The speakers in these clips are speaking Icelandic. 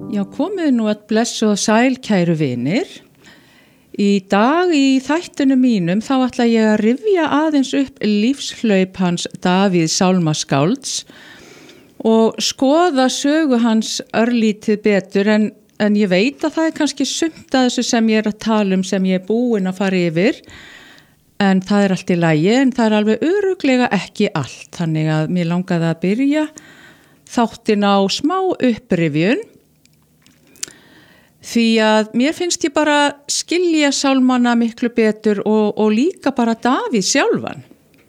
Já, komið nú að blessu og sæl, kæru vinir. Í dag í þættunum mínum þá ætla ég að rifja aðeins upp lífshlaup hans Davíðs sálmaskálds og skoða sögu hans örlítið betur en ég veit að það er kannski sumt að þessu sem ég er að tala sem ég er búin að fara yfir, en það er allt í lagi, en það er alveg örugglega ekki allt, þannig að mér langaði að byrja þáttin á smá upprifjun. Því að mér finnst ég bara skilja sálmana miklu betur og líka bara Davíð sjálfan.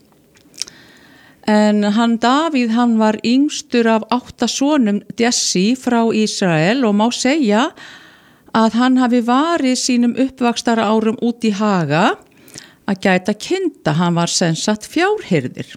En Davíð, hann var yngstur af 8 sonum Jessi frá Ísrael og má segja að hann hafi varið sínum uppvaxtara árum út í haga að gæta kinda, hann var sem sagt fjárhirðir.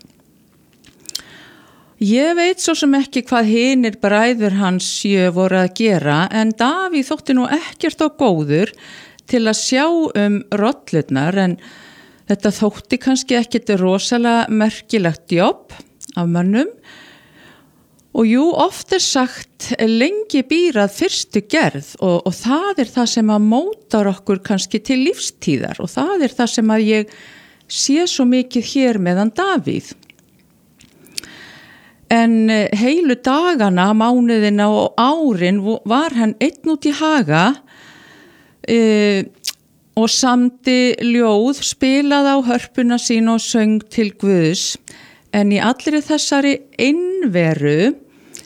Ég veit svo sem ekki hvað hinir bræður hans 7 voru að gera, en Davíð þótti nú ekkert á góður til að sjá rollurnar, en þetta þótti kannski ekkert rosalega merkilegt jobb af mönnum. Og jú, oft er sagt lengi býrað fyrstu gerð og það er það sem að mótar okkur kannski til lífstíðar og það er það sem að ég sé svo mikið hér meðan Davíð. En heilu dagana, mánuðina og árin var hann einn út í haga og samdi ljóð, spilaði á hörpuna sín og söng til Guðs. En í allri þessari einveru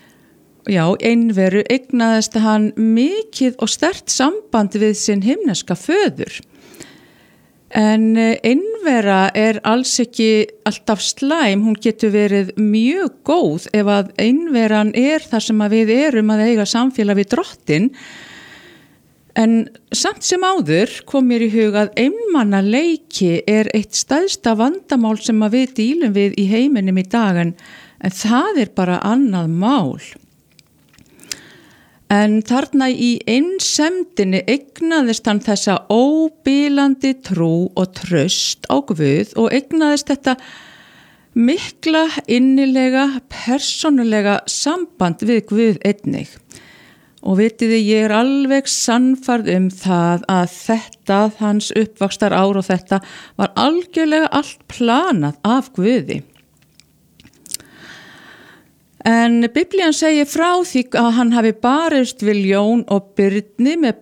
eignaðist hann mikið og sterkt samband við sinn himneska föður. En einvera er alls ekki alltaf slæm, hún getur verið mjög góð ef að einveran er þar sem að við erum að eiga samfélag við Drottinn. En samt sem áður kom mér í hug að einmanaleiki er eitt stærsta vandamál sem að við dílum við í heiminum í dag, en það er bara annað mál. En þarna í einsemdinni eignaðist hann þessa óbilandi trú og traust á Guð og eignaðist þetta mikla, innilega, persónulega samband við Guð einnig. Og vitiði, ég er alveg sannfærð það að þetta, hans uppvaxtar ár og þetta var algjörlega allt planað af Guði. En Biblían segir frá því að hann hafi barist við ljón og byrni með